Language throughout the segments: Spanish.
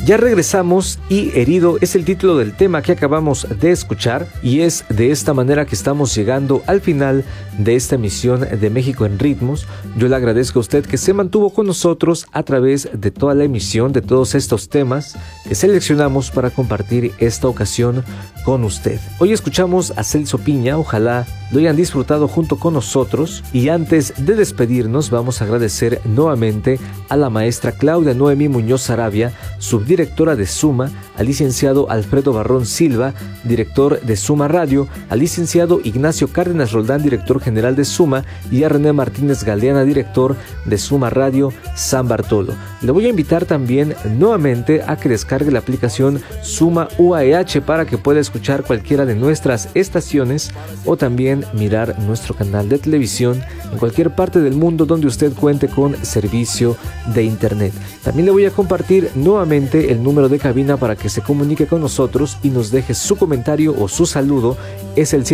Ya regresamos y Herido es el título del tema que acabamos de escuchar, y es de esta manera que estamos llegando al final de esta emisión de México en Ritmos. Yo le agradezco a usted que se mantuvo con nosotros a través de toda la emisión, de todos estos temas que seleccionamos para compartir esta ocasión con usted. Hoy escuchamos a Celso Piña, ojalá lo hayan disfrutado junto con nosotros, y antes de despedirnos vamos a agradecer nuevamente a la maestra Claudia Noemí Muñoz Arabia, subdirectora de Suma, al licenciado Alfredo Barrón Silva, director de Suma Radio, al licenciado Ignacio Cárdenas Roldán, director general de Suma, y a René Martínez Galeana, director de Suma Radio San Bartolo. Le voy a invitar también nuevamente a que descargue la aplicación Suma UAEH para que pueda escuchar cualquiera de nuestras estaciones o también mirar nuestro canal de televisión en cualquier parte del mundo donde usted cuente con servicio de internet. También le voy a compartir nuevamente el número de cabina para que se comunique con nosotros y nos deje su comentario o su saludo. Es el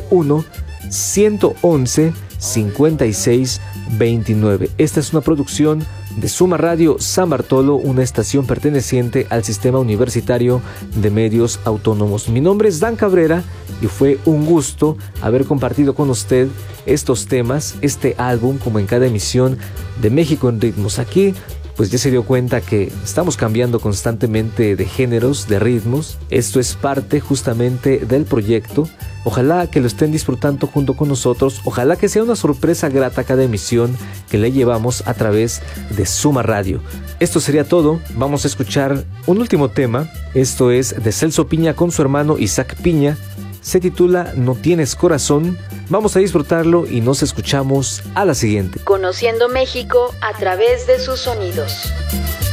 771-111-5629. Esta es una producción de Suma Radio San Bartolo, una estación perteneciente al Sistema Universitario de Medios Autónomos. Mi nombre es Dan Cabrera y fue un gusto haber compartido con usted estos temas, este álbum, como en cada emisión de México en Ritmos. Aquí pues ya se dio cuenta que estamos cambiando constantemente de géneros, de ritmos. Esto es parte justamente del proyecto. Ojalá que lo estén disfrutando junto con nosotros. Ojalá que sea una sorpresa grata cada emisión que le llevamos a través de Suma Radio. Esto sería todo. Vamos a escuchar un último tema. Esto es de Celso Piña con su hermano Isaac Piña. Se titula No Tienes Corazón. Vamos a disfrutarlo y nos escuchamos a la siguiente. Conociendo México a través de sus sonidos.